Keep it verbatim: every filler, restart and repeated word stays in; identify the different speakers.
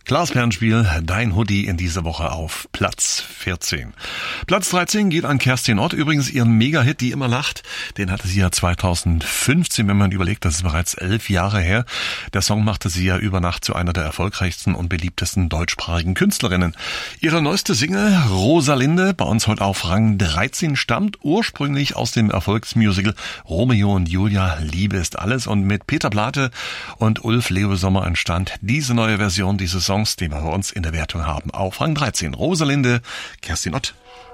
Speaker 1: Klaas Bernspiel, dein Hoodie in dieser Woche auf Platz vierzehn. Platz dreizehn geht an Kerstin Ott. Übrigens ihren Mega-Hit, Die immer lacht. Den hatte sie ja zweitausendfünfzehn, wenn man überlegt, das ist bereits elf Jahre her. Der Song machte sie ja über Nacht zu einer der erfolgreichsten und beliebtesten deutschsprachigen Künstlerinnen. Ihre neueste Single, Rosalinde, bei uns heute auf Rang dreizehn, stammt ursprünglich aus dem Erfolgsmusical Romeo und Julia, Liebe ist alles. Und mit Peter Plate und Ulf Leo Sommer entstand diese neue Version dieses Songs, den wir bei uns in der Wertung haben. Auf Rang dreizehn, Rosalinde, Kerstin Ott.